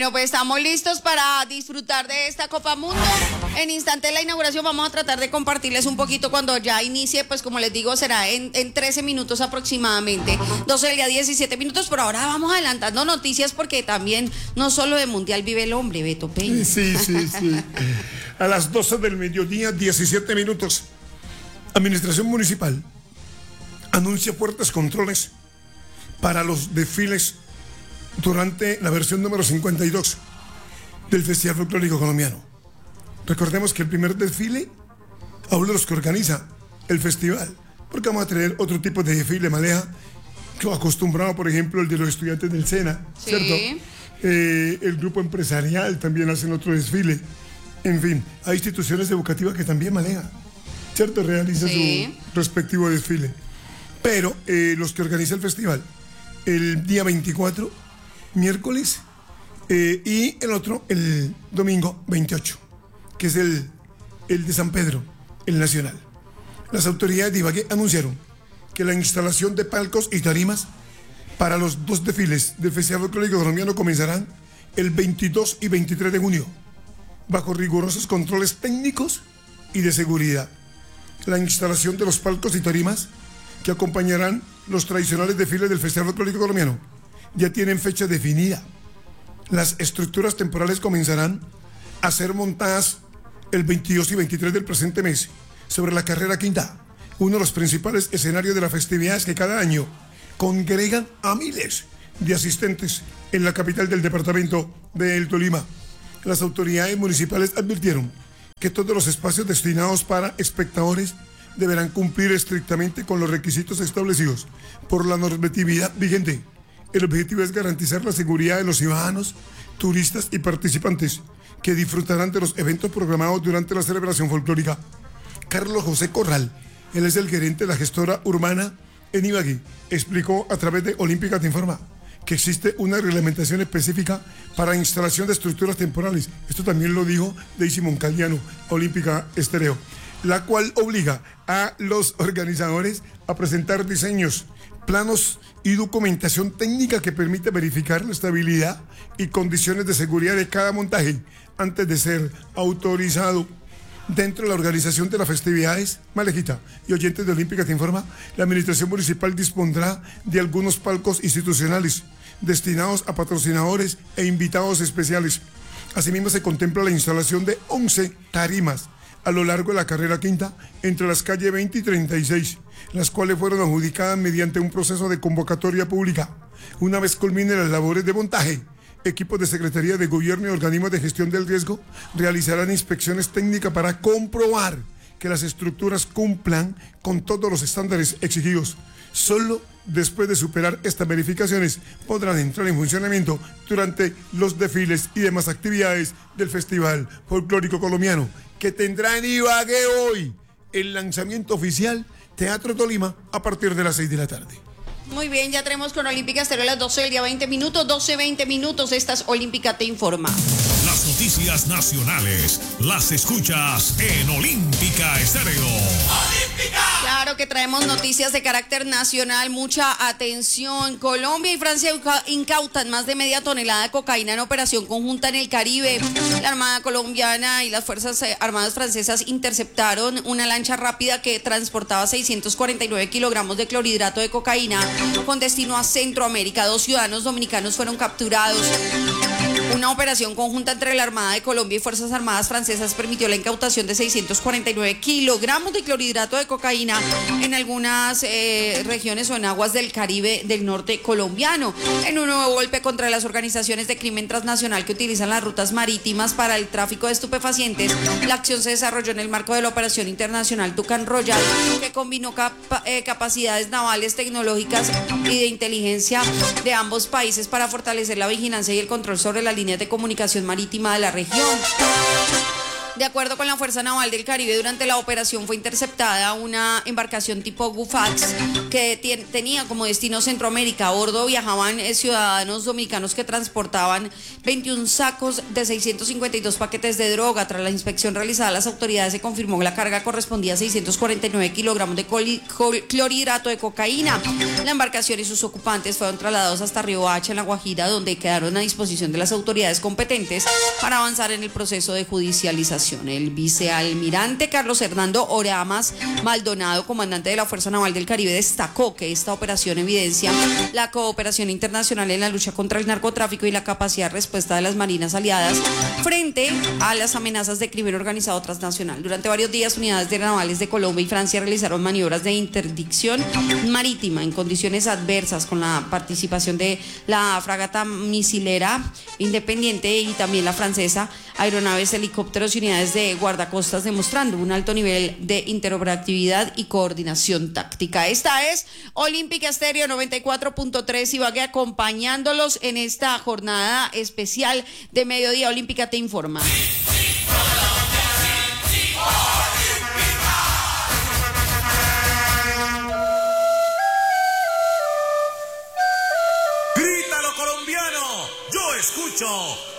Bueno, pues estamos listos para disfrutar de esta Copa Mundo. En instante de la inauguración vamos a tratar de compartirles un poquito cuando ya inicie, pues como les digo, será en 13 minutos aproximadamente. 12 del día, 17 minutos, pero ahora vamos adelantando noticias porque también no solo de Mundial vive el hombre, Beto Peña. Sí. A las 12 del mediodía, 17 minutos. Administración Municipal anuncia fuertes controles para los desfiles durante la versión número 52 del Festival Folclórico Colombiano. Recordemos que el primer desfile aún de los que organiza el festival, porque vamos a tener otro tipo de desfile, Maleja, que acostumbrado, por ejemplo, el de los estudiantes del SENA, sí. ¿Cierto? El grupo empresarial también hacen otro desfile. En fin, hay instituciones educativas que también, Maleja, ¿cierto? Realizan su respectivo desfile. Pero los que organiza el festival, el día 24, miércoles, y el otro, el domingo 28, que es el de San Pedro, el nacional. Las autoridades de Ibagué anunciaron que la instalación de palcos y tarimas para los dos desfiles del Festival Folclórico Colombiano comenzarán el 22 y 23 de junio, bajo rigurosos controles técnicos y de seguridad. La instalación de los palcos y tarimas que acompañarán los tradicionales desfiles del Festival Folclórico Colombiano ya tienen fecha definida. Las estructuras temporales comenzarán a ser montadas el 22 y 23 del presente mes sobre la carrera quinta, uno de los principales escenarios de las festividades que cada año congregan a miles de asistentes en la capital del departamento del Tolima. Las autoridades municipales advirtieron que todos los espacios destinados para espectadores deberán cumplir estrictamente con los requisitos establecidos por la normatividad vigente. El objetivo es garantizar la seguridad de los ciudadanos, turistas y participantes que disfrutarán de los eventos programados durante la celebración folclórica. Carlos José Corral, él es el gerente de la gestora urbana en Ibagué, explicó a través de Olímpica Te Informa que existe una reglamentación específica para instalación de estructuras temporales. Esto también lo dijo Daisy Moncaliano, Olímpica Estéreo, la cual obliga a los organizadores a presentar diseños, planos y documentación técnica que permite verificar la estabilidad y condiciones de seguridad de cada montaje antes de ser autorizado. Dentro de la organización de las festividades, Malejita y oyentes de Olímpica Te Informa, la administración municipal dispondrá de algunos palcos institucionales destinados a patrocinadores e invitados especiales. Asimismo, se contempla la instalación de 11 tarimas a lo largo de la carrera quinta entre las calles 20 y 36, las cuales fueron adjudicadas mediante un proceso de convocatoria pública. Una vez culminen las labores de montaje, equipos de Secretaría de Gobierno y organismos de gestión del riesgo realizarán inspecciones técnicas para comprobar que las estructuras cumplan con todos los estándares exigidos. Solo después de superar estas verificaciones podrán entrar en funcionamiento durante los desfiles y demás actividades del Festival Folclórico Colombiano, que tendrá en Ibagué hoy el lanzamiento oficial Teatro Tolima a partir de las 6 de la tarde. Muy bien, ya tenemos con Olímpica Estéreo a las 12 del día 20 minutos, 12:20 minutos, esta es Olímpica Te Informa. Las noticias nacionales las escuchas en Olímpica Estéreo. ¡Olímpica! Claro que traemos noticias de carácter nacional, mucha atención. Colombia y Francia incautan más de media tonelada de cocaína en operación conjunta en el Caribe. La Armada colombiana y las Fuerzas Armadas francesas interceptaron una lancha rápida que transportaba 649 kilogramos de clorhidrato de cocaína con destino a Centroamérica. 2 ciudadanos dominicanos fueron capturados. Una operación conjunta entre la Armada de Colombia y Fuerzas Armadas francesas permitió la incautación de 649 kilogramos de clorhidrato de cocaína en algunas regiones o en aguas del Caribe del norte colombiano, en un nuevo golpe contra las organizaciones de crimen transnacional que utilizan las rutas marítimas para el tráfico de estupefacientes. La acción se desarrolló en el marco de la operación internacional Tucán Royal, que combinó capacidades navales, tecnológicas y de inteligencia de ambos países para fortalecer la vigilancia y el control sobre las líneas de comunicación marítima de la región. De acuerdo con la Fuerza Naval del Caribe, durante la operación fue interceptada una embarcación tipo Gufax que tenía como destino Centroamérica. A bordo viajaban ciudadanos dominicanos que transportaban 21 sacos de 652 paquetes de droga. Tras la inspección realizada, las autoridades se confirmó que la carga correspondía a 649 kilogramos de clorhidrato de cocaína. La embarcación y sus ocupantes fueron trasladados hasta Riohacha, en La Guajira, donde quedaron a disposición de las autoridades competentes para avanzar en el proceso de judicialización. El vicealmirante Carlos Hernando Oramas Maldonado, comandante de la Fuerza Naval del Caribe, destacó que esta operación evidencia la cooperación internacional en la lucha contra el narcotráfico y la capacidad de respuesta de las marinas aliadas frente a las amenazas de crimen organizado transnacional. Durante varios días, unidades de navales de Colombia y Francia realizaron maniobras de interdicción marítima en condiciones adversas, con la participación de la fragata misilera independiente y también la francesa, aeronaves, helicópteros y unidades de guardacostas, demostrando un alto nivel de interoperatividad y coordinación táctica. Esta es Olímpica Estéreo 94.3 y Ibagué, acompañándolos en esta jornada especial de Mediodía Olímpica te informa. ¡Grítalo, colombiano! ¡Yo escucho!